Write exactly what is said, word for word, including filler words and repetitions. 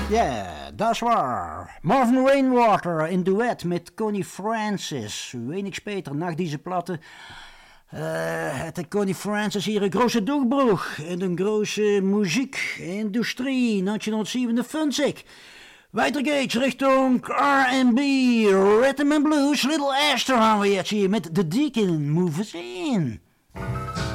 Ja, dat is waar. Marvin Rainwater in duet met Connie Francis. Wenig später nach diese Platte äh, hatte Connie Francis ihre große Durchbruch in der großen Musikindustrie neunzehnhundertsiebenundfünfzig. Weiter geht's Richtung R and B, Rhythm and Blues. Little Esther haben wir jetzt hier mit The Deacon. Move us in.